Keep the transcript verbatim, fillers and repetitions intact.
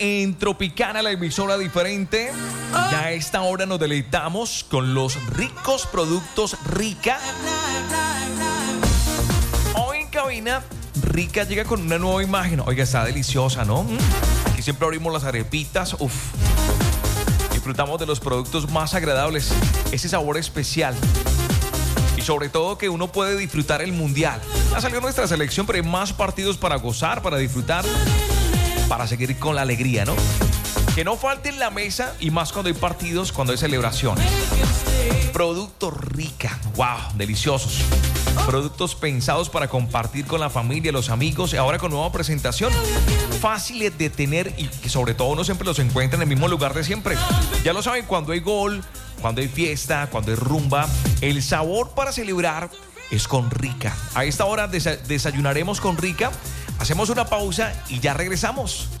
en Tropicana, la emisora diferente. Ya a esta hora nos deleitamos con los ricos productos Rica. Hoy en cabina, Rica llega con una nueva imagen. Oiga, está deliciosa, ¿no? Aquí siempre abrimos las arepitas. Uf. Disfrutamos de los productos más agradables. Ese sabor especial. Y sobre todo que uno puede disfrutar el mundial. Ha salido nuestra selección, pero hay más partidos para gozar, para disfrutar, para seguir con la alegría, ¿no? Que no falte en la mesa, y más cuando hay partidos, cuando hay celebraciones. Productos Rica, wow, deliciosos. Productos pensados para compartir con la familia, los amigos, y ahora con nueva presentación. Fáciles de tener y que sobre todo uno siempre los encuentra en el mismo lugar de siempre. Ya lo saben, cuando hay gol, cuando hay fiesta, cuando hay rumba, el sabor para celebrar es con Rica. A esta hora desa- desayunaremos con Rica. Hacemos una pausa y ya regresamos.